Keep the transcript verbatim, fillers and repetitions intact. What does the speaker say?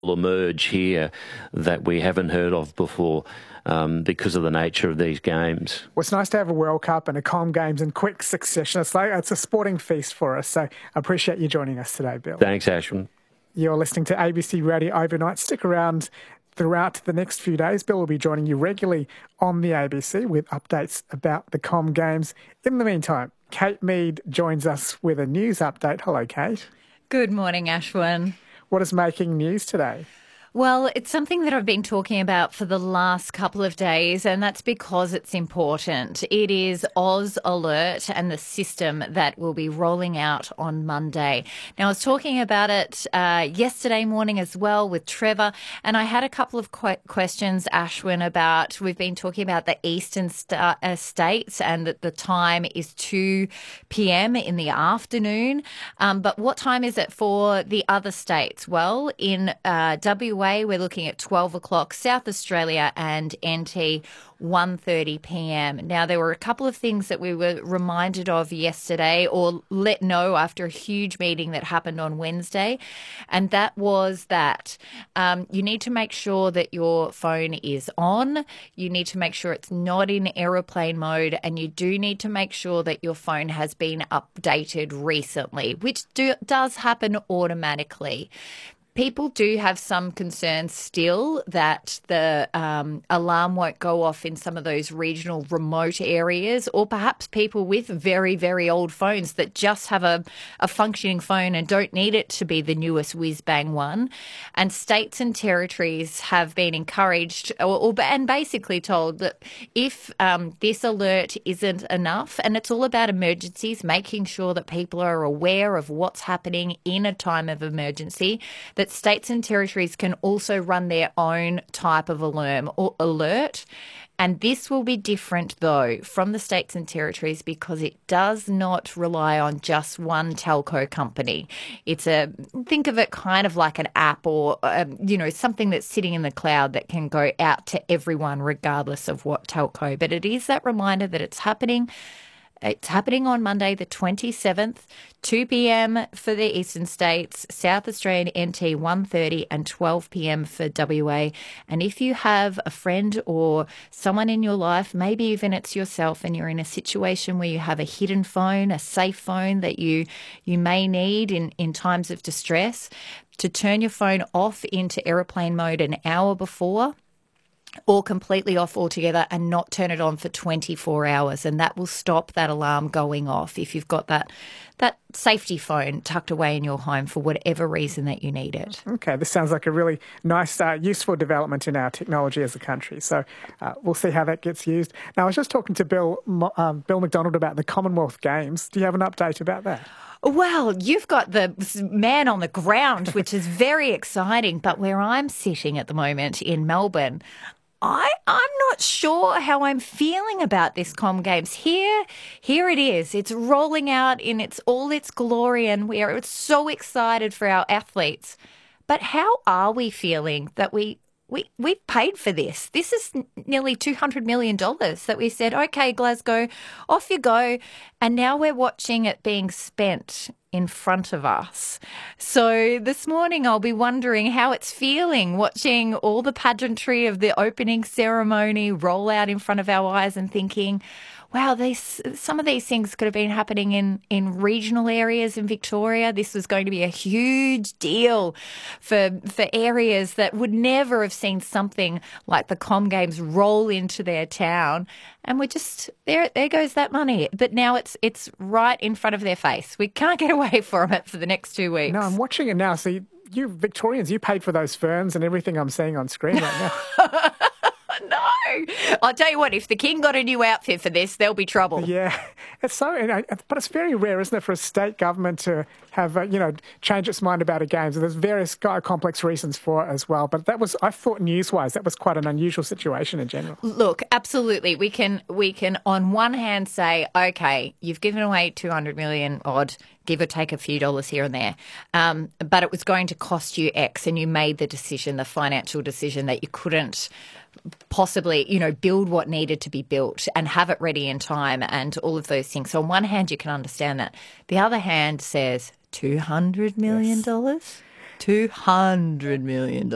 will emerge here that we haven't heard of before um, because of the nature of these games. Well, it's nice to have a World Cup and a Com Games in quick succession. It's like it's a sporting feast for us. So I appreciate you joining us today, Bill. Thanks, Ashwin. You're listening to A B C Radio Overnight. Stick around throughout the next few days. Bill will be joining you regularly on the A B C with updates about the Com Games. In the meantime, Kate Mead joins us with a news update. Hello, Kate. Good morning, Ashwin. What is making news today? Well, it's something that I've been talking about for the last couple of days, and that's because it's important. It is Oz Alert and the system that will be rolling out on Monday. Now, I was talking about it uh, yesterday morning as well with Trevor, and I had a couple of qu- questions, Ashwin, about, we've been talking about the eastern st- uh, states and that the time is two p.m. in the afternoon. Um, but what time is it for the other states? Well, in uh, W A, we're looking at twelve o'clock, South Australia and N T, one thirty p.m. Now, there were a couple of things that we were reminded of yesterday or let know after a huge meeting that happened on Wednesday, and that was that um, you need to make sure that your phone is on, you need to make sure it's not in aeroplane mode, and you do need to make sure that your phone has been updated recently, which do, does happen automatically. People do have some concerns still that the um, alarm won't go off in some of those regional remote areas, or perhaps people with very, very old phones that just have a, a functioning phone and don't need it to be the newest whiz-bang one. And states and territories have been encouraged or, or and basically told that if um, this alert isn't enough, and it's all about emergencies, making sure that people are aware of what's happening in a time of emergency, that states and territories can also run their own type of alarm or alert. And this will be different, though, from the states and territories because it does not rely on just one telco company. It's a, think of it kind of like an app or, um, you know, something that's sitting in the cloud that can go out to everyone regardless of what telco. But it is that reminder that it's happening. It's happening on Monday, the twenty-seventh, two p.m. for the eastern states, South Australian N T one thirty and twelve p.m. for W A. And if you have a friend or someone in your life, maybe even it's yourself, and you're in a situation where you have a hidden phone, a safe phone that you you may need in, in times of distress, to turn your phone off into aeroplane mode an hour before, or completely off altogether and not turn it on for twenty-four hours. And that will stop that alarm going off if you've got that that safety phone tucked away in your home for whatever reason that you need it. Okay, this sounds like a really nice, uh, useful development in our technology as a country. So uh, we'll see how that gets used. Now, I was just talking to Bill, um, Bill McDonald about the Commonwealth Games. Do you have an update about that? Well, you've got the man on the ground, which is very exciting. But where I'm sitting at the moment in Melbourne, I, I'm not sure how I'm feeling about this Com Games. Here, here it is. It's rolling out in its all its glory, and we are so excited for our athletes. But how are we feeling that we we we've paid for this? This is nearly two hundred million dollars that we said, okay, Glasgow, off you go, and now we're watching it being spent in front of us. So this morning I'll be wondering how it's feeling watching all the pageantry of the opening ceremony roll out in front of our eyes and thinking, wow, these, some of these things could have been happening in, in regional areas in Victoria. This was going to be a huge deal for for areas that would never have seen something like the Com Games roll into their town. And we're just, there there goes that money. But now it's it's right in front of their face. We can't get away from it for the next two weeks. No, I'm watching it now. So you, you Victorians, you paid for those ferns and everything I'm seeing on screen right now. No. I'll tell you what, if the King got a new outfit for this, there'll be trouble. Yeah, it's so, you know, but it's very rare, isn't it, for a state government to have, uh, you know, change its mind about a game. So there's various complex reasons for it as well. But that was, I thought, news-wise, that was quite an unusual situation in general. Look, absolutely. We can, we can on one hand say, okay, you've given away two hundred million odd, give or take a few dollars here and there, um, but it was going to cost you X, and you made the decision, the financial decision, that you couldn't possibly, you know, build what needed to be built and have it ready in time and all of those things. So on one hand, you can understand that. The other hand says two hundred million dollars? Yes. two hundred million dollars.